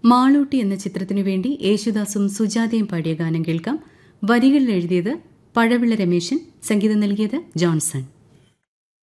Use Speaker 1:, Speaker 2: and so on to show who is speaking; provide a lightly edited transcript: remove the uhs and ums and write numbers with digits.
Speaker 1: മാളൂട്ടി എന്ന ചിത്രത്തിനു വേണ്ടി യേശുദാസും സുജാതയും പാടിയ ഗാനം കേൾക്കാം. വരികൾ എഴുതിയത് പഴവിള രമേശൻ, സംഗീതം നൽകിയത് ജോൺസൺ.